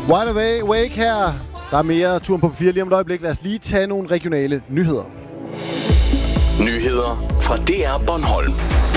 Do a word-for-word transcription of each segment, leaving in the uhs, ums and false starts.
Wide Awake her. Der er mere turen på fire lige om et øjeblik. Lad os lige tage nogle regionale nyheder. Nyheder fra D R Bornholm.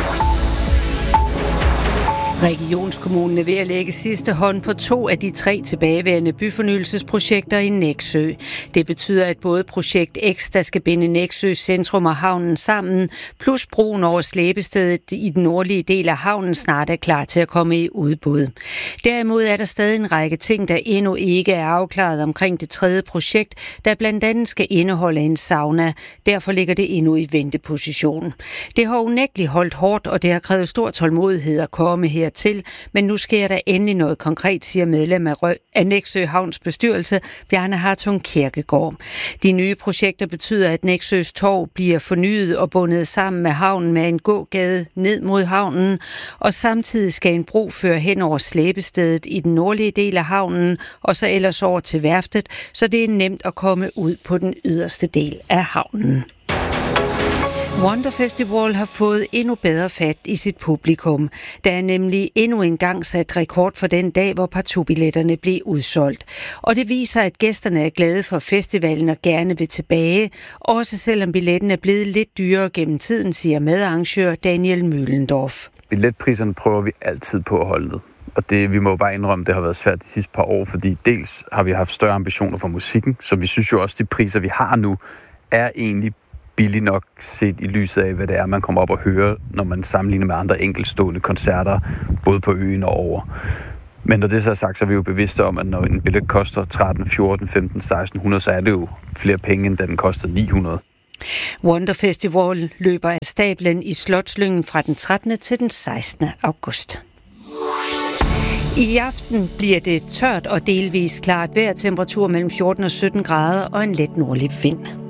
Regionskommunen er ved at lægge sidste hånd på to af de tre tilbageværende byfornyelsesprojekter i Nexø. Det betyder, at både projekt X, der skal binde Nexø centrum og havnen sammen, plus broen over slæbestedet i den nordlige del af havnen snart er klar til at komme i udbud. Derimod er der stadig en række ting, der endnu ikke er afklaret omkring det tredje projekt, der blandt andet skal indeholde en sauna. Derfor ligger det endnu i venteposition. Det har unægteligt holdt hårdt, og det har krævet stor tålmodighed at komme her til, men nu sker der endelig noget konkret, siger medlem af, Rø- af Nexø Havns bestyrelse, Bjarne Hartung Kirkegaard. De nye projekter betyder, at Nexøs torv bliver fornyet og bundet sammen med havnen med en gågade ned mod havnen, og samtidig skal en bro føre hen over slæbestedet i den nordlige del af havnen, og så ellers over til værftet, så det er nemt at komme ud på den yderste del af havnen. Wonder Festival har fået endnu bedre fat i sit publikum. Der er nemlig endnu engang sat rekord for den dag, hvor partubilletterne blev udsolgt. Og det viser, at gæsterne er glade for festivalen og gerne vil tilbage, også selvom billetten er blevet lidt dyrere gennem tiden, siger medarrangør Daniel Mühlendorf. Billetpriserne prøver vi altid på at holde ned. Og det, vi må jo bare indrømme, det har været svært de sidste par år, fordi dels har vi haft større ambitioner for musikken, så vi synes jo også, de priser, vi har nu, er egentlig billigt nok set i lyset af, hvad det er, man kommer op og hører, når man sammenligner med andre enkeltstående koncerter, både på øen og over. Men når det så er sagt, så er vi jo bevidste om, at når en billet koster tretten, fjorten, femten, seksten hundrede, så er det jo flere penge, end da den kostede ni hundrede. Wonder Festival løber af stablen i Slotslyngen fra den trettende til den sekstende august. I aften bliver det tørt og delvist klart vejr, temperatur mellem fjorten og sytten grader og en let nordlig vind.